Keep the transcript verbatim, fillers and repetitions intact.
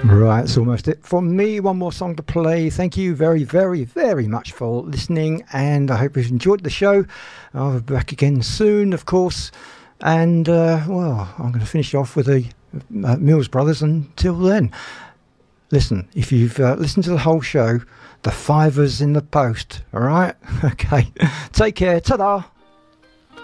Right, it's almost it from me. One more song to play. Thank you very, very, very much for listening, and I hope you've enjoyed the show. I'll be back again soon, of course. And, uh, well, I'm going to finish off with the uh, Mills Brothers until then. Listen, if you've uh, listened to the whole show, the fiver's in the post, all right? Okay, take care. Ta-da!